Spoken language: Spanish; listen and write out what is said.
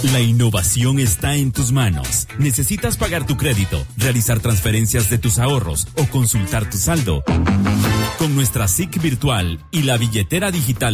La innovación está en tus manos. ¿Necesitas pagar tu crédito, realizar transferencias de tus ahorros o consultar tu saldo? Con nuestra SIC virtual y la billetera digital